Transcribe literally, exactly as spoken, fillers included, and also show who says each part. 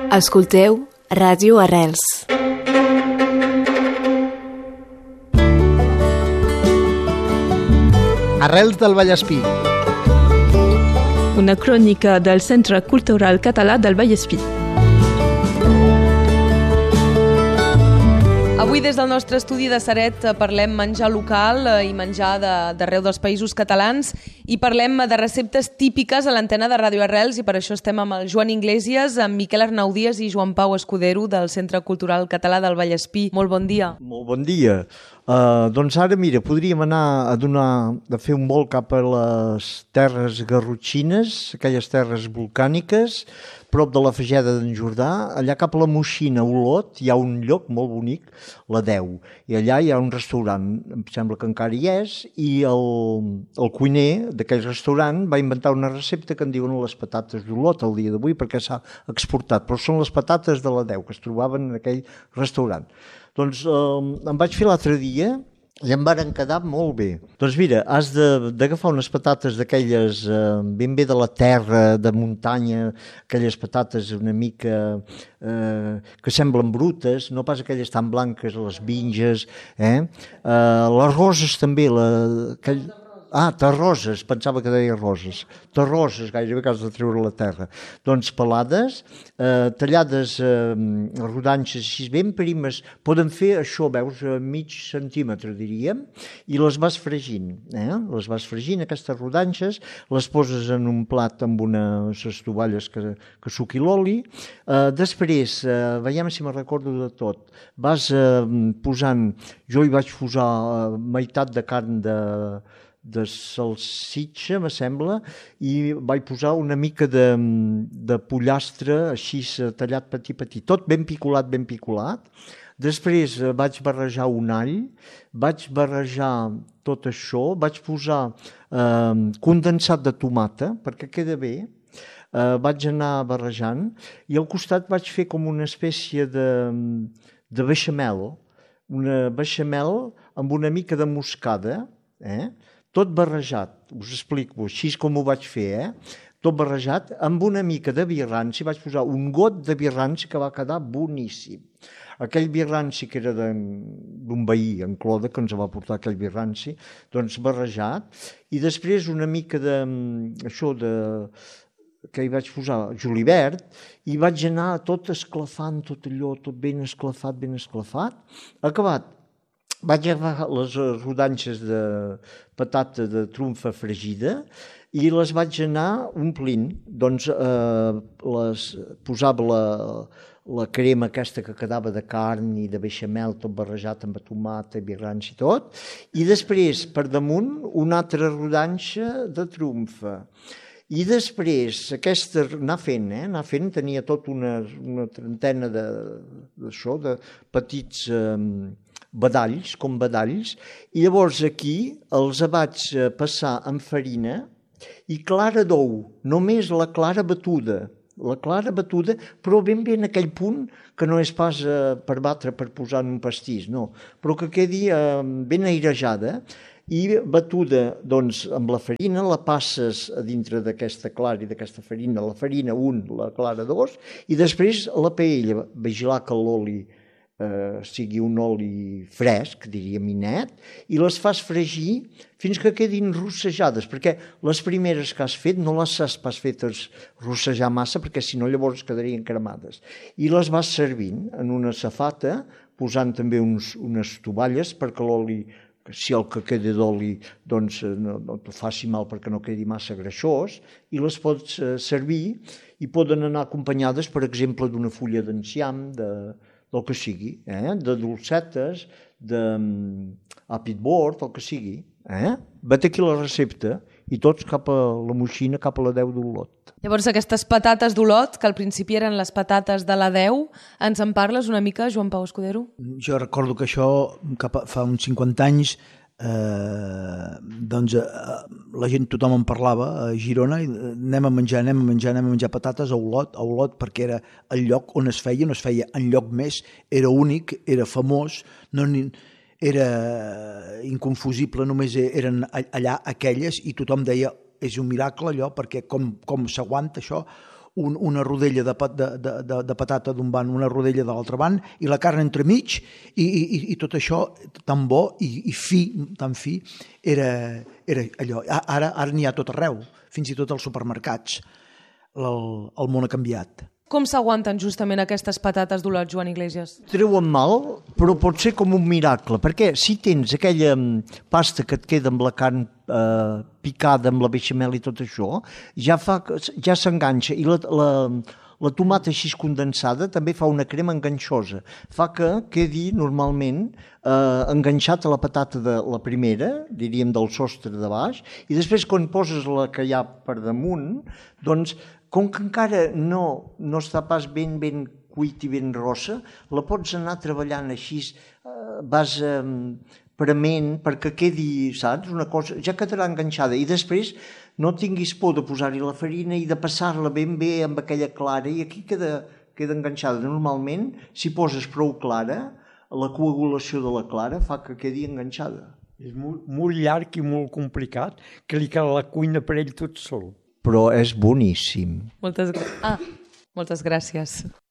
Speaker 1: Escolteu Ràdio Arrels.
Speaker 2: Arrels del Vallespí.
Speaker 3: Una crònica del Centre Cultural Català del Vallespí.
Speaker 4: Avui des del nostre estudi de Ceret parlem menjar local i menjar d'arreu dels països catalans i parlem de receptes típiques a l'antena de Ràdio Arrels i per això estem amb el Joan Iglesias, amb Miquel Arnaudies i Joan Pau Escudero del Centre Cultural Català del Vallespí. Molt bon dia.
Speaker 2: Molt bon dia. Uh, doncs ara, mira, podríem anar a, donar, a fer un vol cap a les terres garrotxines, aquelles terres volcàniques, prop de la Fageda d'en Jordà, allà cap a la Moixina, Olot, hi ha un lloc molt bonic, la Deu, i allà hi ha un restaurant, em sembla que encara hi és, i el, el cuiner d'aquell restaurant va inventar una recepta que en diuen les patates d'Olot al dia d'avui, perquè s'ha exportat, però són les patates de la Deu, que es trobaven en aquell restaurant. Doncs eh, em vaig fer l'altre dia i em varen quedar molt bé. Doncs mira, has d'agafar unes patates d'aquelles eh, ben bé de la terra, de muntanya, aquelles patates una mica eh, que semblen brutes, no pas aquelles tan blanques, les binges, eh? Eh, les roses també, la, aquell... Ah, terroses, pensava que deia roses. Terroses, gairebé que has de treure la terra. Doncs pelades, eh, tallades eh, rodanxes així ben primes, poden fer això, veus, a mig centímetre, diríem, i les vas fregint. Eh? Les vas fregint, aquestes rodanxes, les poses en un plat amb unes estovalles que, que suqui l'oli. Eh, després, eh, veiem si me'n recordo de tot, vas eh, posant, jo hi vaig posar eh, meitat de carn de... de salsitxa, me sembla, i vaig posar una mica de, de pollastre així tallat petit, petit, tot ben picolat, ben picolat. Després vaig barrejar un all, vaig barrejar tot això, vaig posar eh, condensat de tomata, perquè queda bé, eh, vaig anar barrejant, i al costat vaig fer com una espècie de, de beixamel, una beixamel amb una mica de moscada, eh? Tot barrejat, us explico, així com ho vaig fer, eh? Tot barrejat, amb una mica de vi ranci, vaig posar un got de vi ranci que va quedar boníssim. Aquell vi ranci que era d'un veí, en Clode, que ens va portar aquell vi ranci, doncs barrejat, i després una mica de, això de, que hi vaig posar julivert, i vaig anar tot esclafant, tot allò, tot ben esclafat, ben esclafat, acabat. Vaig agafar les rodanxes de patata de trumfa fregida i les vaig anar omplint. Doncs eh, les, posava la, la crema aquesta que quedava de carn i de beixamel, tot barrejat amb tomata, vi ranci i tot, i després, per damunt, una altra rodanxa de trumfa. I després, aquesta, anar fent, eh? anar fent, tenia tot una, una trentena de, d'això, de petits... Eh, badalls, com badalls, i llavors aquí els vaig passar amb farina i clara d'ou, només la clara batuda, la clara batuda, però ben bé en aquell punt que no és pas eh, per batre, per posar en un pastís, no, però que quedi eh, ben airejada i batuda doncs, amb la farina, la passes a dintre d'aquesta clara i d'aquesta farina, la farina un, la clara dos, i després la paella, vigilar que l'oli Uh, sigui un oli fresc, diríem, i net, i les fas fregir fins que quedin rossejades, perquè les primeres que has fet no les has pas fetes rossejar massa, perquè si no llavors quedarien cremades. I les vas servint en una safata, posant també uns, unes tovalles perquè l'oli, si el que queda d'oli doncs, no, no t'ho faci mal perquè no quedi massa greixós, i les pots uh, servir i poden anar acompanyades, per exemple, d'una fulla d'enciam, de del que sigui, eh? de dolcetes, d'apitbord, el que sigui. Eh? Vet aquí la recepta i tots cap a la Moixina, cap a la Deu d'Olot.
Speaker 4: Llavors aquestes patates d'Olot, que al principi eren les patates de la Deu, ens en parles una mica, Joan Pau Escudero?
Speaker 5: Jo recordo que això cap a, fa uns cinquanta anys Eh, doncs eh, la gent, tothom en parlava a Girona, i anem a menjar, anem a menjar, anem a menjar patates a Olot, a Olot perquè era el lloc on es feia, no es feia en lloc més, era únic, era famós, no, era inconfusible, només eren allà aquelles i tothom deia és un miracle allò perquè com, com s'aguanta això, un, una rodella de, pa- de, de, de, de patata d'un banc, una rodella de l'altre banc, i la carn entremig, i, i, i tot això tan bo i, i fi, tan fi, era, era allò. Ara, ara n'hi ha tot arreu, fins i tot als supermercats. El, el món ha canviat.
Speaker 4: Com s'aguanten justament aquestes patates d'olot, Joan Iglesias?
Speaker 2: Treuen mal, però pot ser com un miracle, perquè si tens aquella pasta que et queda amb la carn eh, picada, amb la beixamel i tot això, ja, fa, ja s'enganxa, i la, la, la tomata així condensada també fa una crema enganxosa, fa que quedi normalment eh, enganxat a la patata de la primera, diríem del sostre de baix, i després quan poses la que hi ha per damunt, doncs com que encara no, no està pas ben, ben cuit i ben rossa, la pots anar treballant així, eh, vas eh, prement perquè quedi, saps, una cosa, ja quedarà enganxada. I després no tinguis por de posar-hi la farina i de passar-la ben bé amb aquella clara, i aquí queda, queda enganxada. Normalment, si poses prou clara, la coagulació de la clara fa que quedi enganxada.
Speaker 6: És molt, molt llarg i molt complicat, que li cal la cuina per ell tot sol.
Speaker 2: Però és boníssim.
Speaker 4: Moltes, gra- ah, moltes gràcies.